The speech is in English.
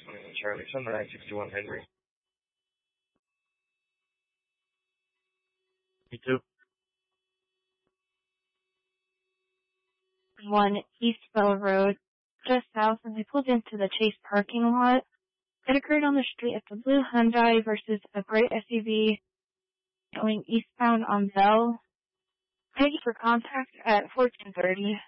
Charlie, Sunrise 61 Henry. Me too. 1 East Bell Road, just south, and I pulled into the Chase parking lot. It occurred on the street at the blue Hyundai versus a gray SUV going eastbound on Bell. Thank you for contact at 14:30.